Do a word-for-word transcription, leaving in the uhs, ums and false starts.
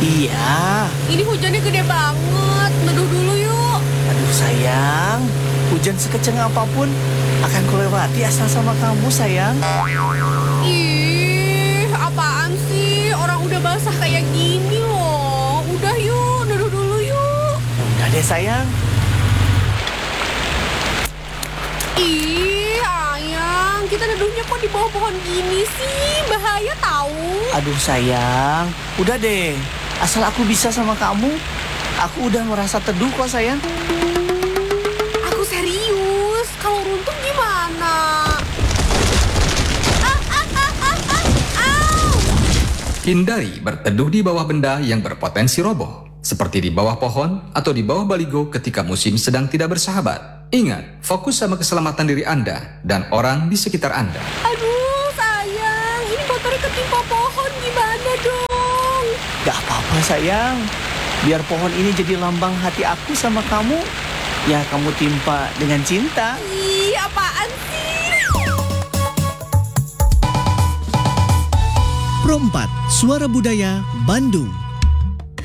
Iya. Ini hujannya gede banget. Neduh dulu yuk. Aduh sayang, hujan sekeceng apapun akan kulewati asal sama kamu sayang. Ih, apaan sih? Orang udah basah kayak gini loh. Udah yuk, neduh dulu yuk. Udah deh sayang. Ih, ayang, kita neduhnya kok di bawah pohon gini sih? Bahaya tahu. Aduh sayang, udah deh. Asal aku bisa sama kamu, aku udah merasa teduh kok sayang. Aku serius. Kalau runtuh gimana? Ah, ah, ah, ah, ah, au. Hindari berteduh di bawah benda yang berpotensi roboh, seperti di bawah pohon atau di bawah baligo ketika musim sedang tidak bersahabat. Ingat, fokus sama keselamatan diri Anda dan orang di sekitar Anda. Aduh, sayang. Ini motornya ketimpa pohon. Gimana dong? Gak apa-apa sayang. Biar pohon ini jadi lambang hati aku sama kamu. Ya kamu timpa dengan cinta. Ih, apaan sih? Pro empat, Suara Budaya, Bandung.